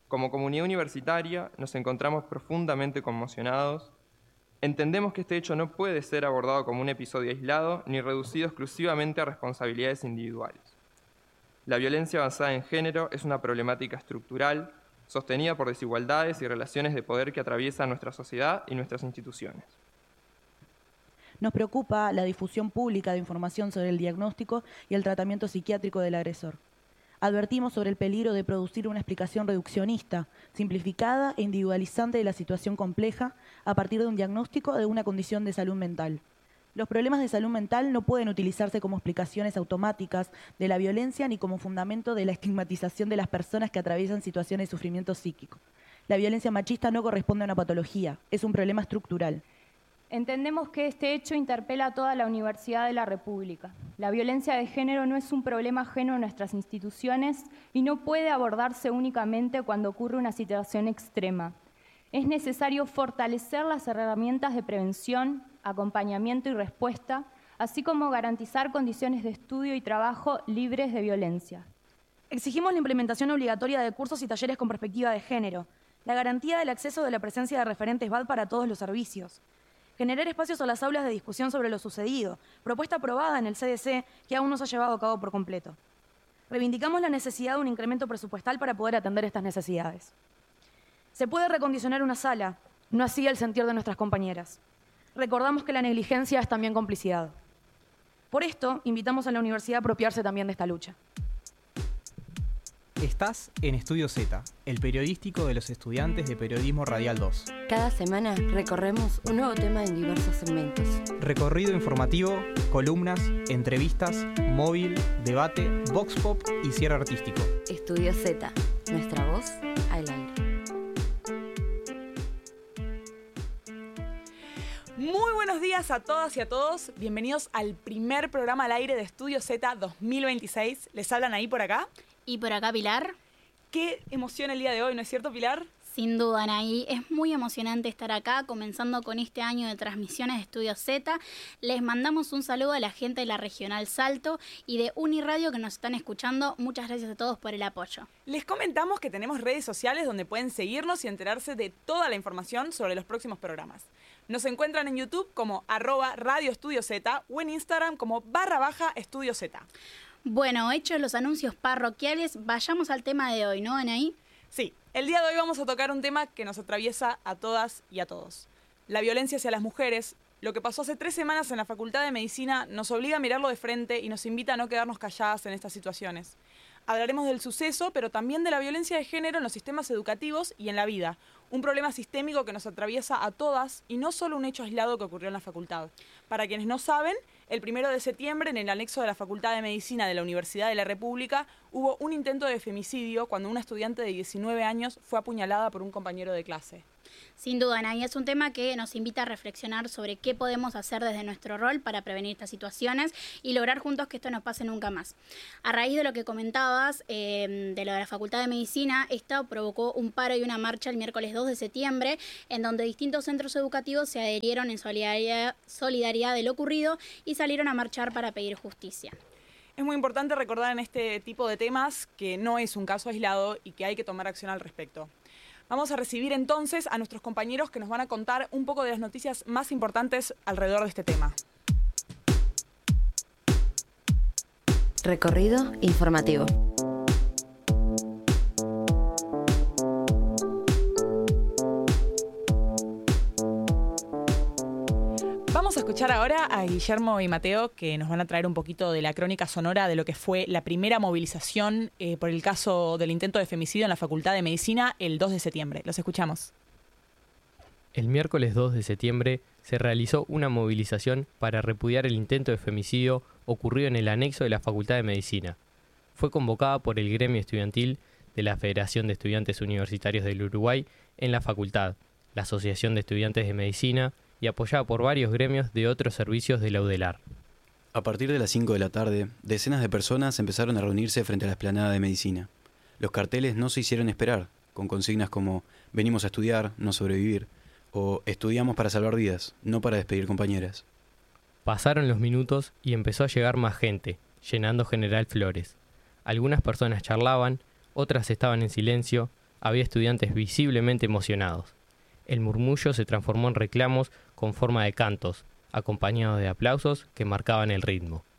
Como comunidad universitaria nos encontramos profundamente conmocionados. Entendemos que este hecho no puede ser abordado como un episodio aislado ni reducido exclusivamente a responsabilidades individuales. La violencia basada en género es una problemática estructural, sostenida por desigualdades y relaciones de poder que atraviesan nuestra sociedad y nuestras instituciones. Nos preocupa la difusión pública de información sobre el diagnóstico y el tratamiento psiquiátrico del agresor. Advertimos sobre el peligro de producir una explicación reduccionista, simplificada e individualizante de la situación compleja a partir de un diagnóstico de una condición de salud mental. Los problemas de salud mental no pueden utilizarse como explicaciones automáticas de la violencia ni como fundamento de la estigmatización de las personas que atraviesan situaciones de sufrimiento psíquico. La violencia machista no corresponde a una patología, es un problema estructural. Entendemos que este hecho interpela a toda la Universidad de la República. La violencia de género no es un problema ajeno a nuestras instituciones y no puede abordarse únicamente cuando ocurre una situación extrema. Es necesario fortalecer las herramientas de prevención, acompañamiento y respuesta, así como garantizar condiciones de estudio y trabajo libres de violencia. Exigimos la implementación obligatoria de cursos y talleres con perspectiva de género, la garantía del acceso de la presencia de referentes VAD para todos los servicios, generar espacios a las aulas de discusión sobre lo sucedido, propuesta aprobada en el CDC que aún no se ha llevado a cabo por completo. Reivindicamos la necesidad de un incremento presupuestal para poder atender estas necesidades. Se puede recondicionar una sala, no así el sentir de nuestras compañeras. Recordamos que la negligencia es también complicidad. Por esto, invitamos a la universidad a apropiarse también de esta lucha. Estás en Estudio Z, el periodístico de los estudiantes de Periodismo Radial 2. Cada semana recorremos un nuevo tema en diversos segmentos. Recorrido informativo, columnas, entrevistas, móvil, debate, vox pop y cierre artístico. Estudio Z, nuestra voz al aire. Muy buenos días a todas y a todos. Bienvenidos al primer programa al aire de Estudio Z 2026. ¿Les hablan ahí por acá? Y por acá, Pilar. Qué emoción el día de hoy, ¿no es cierto, Pilar? Sin duda, Anaí. Es muy emocionante estar acá, comenzando con este año de transmisiones de Estudio Z. Les mandamos un saludo a la gente de la Regional Salto y de Uniradio que nos están escuchando. Muchas gracias a todos por el apoyo. Les comentamos que tenemos redes sociales donde pueden seguirnos y enterarse de toda la información sobre los próximos programas. Nos encuentran en YouTube como @radioestudiozeta o en Instagram como _estudiozeta. Bueno, hechos los anuncios parroquiales, vayamos al tema de hoy, ¿no, Anaí? Sí, el día de hoy vamos a tocar un tema que nos atraviesa a todas y a todos. La violencia hacia las mujeres. Lo que pasó hace 3 semanas en la Facultad de Medicina nos obliga a mirarlo de frente y nos invita a no quedarnos calladas en estas situaciones. Hablaremos del suceso, pero también de la violencia de género en los sistemas educativos y en la vida. Un problema sistémico que nos atraviesa a todas y no solo un hecho aislado que ocurrió en la facultad. Para quienes no saben, el 1 de septiembre, en el anexo de la Facultad de Medicina de la Universidad de la República, hubo un intento de femicidio cuando una estudiante de 19 años fue apuñalada por un compañero de clase. Sin duda, Anaí, es un tema que nos invita a reflexionar sobre qué podemos hacer desde nuestro rol para prevenir estas situaciones y lograr juntos que esto no pase nunca más. A raíz de lo que comentabas, de lo de la Facultad de Medicina, esto provocó un paro y una marcha el miércoles 2 de septiembre, en donde distintos centros educativos se adherieron en solidaridad de lo ocurrido y salieron a marchar para pedir justicia. Es muy importante recordar en este tipo de temas que no es un caso aislado y que hay que tomar acción al respecto. Vamos a recibir entonces a nuestros compañeros que nos van a contar un poco de las noticias más importantes alrededor de este tema. Recorrido informativo. Vamos a escuchar ahora a Guillermo y Mateo, que nos van a traer un poquito de la crónica sonora de lo que fue la primera movilización por el caso del intento de femicidio en la Facultad de Medicina el 2 de septiembre. Los escuchamos. El miércoles 2 de septiembre se realizó una movilización para repudiar el intento de femicidio ocurrido en el anexo de la Facultad de Medicina. Fue convocada por el gremio estudiantil de la Federación de Estudiantes Universitarios del Uruguay en la facultad, la Asociación de Estudiantes de Medicina y apoyada por varios gremios de otros servicios de la UDELAR. A partir de las 5 de la tarde, decenas de personas empezaron a reunirse frente a la explanada de Medicina. Los carteles no se hicieron esperar, con consignas como «Venimos a estudiar, no sobrevivir» o «Estudiamos para salvar vidas, no para despedir compañeras». Pasaron los minutos y empezó a llegar más gente, llenando General Flores. Algunas personas charlaban, otras estaban en silencio, Había estudiantes visiblemente emocionados. El murmullo se transformó en reclamos con forma de cantos, acompañados de aplausos que marcaban el ritmo.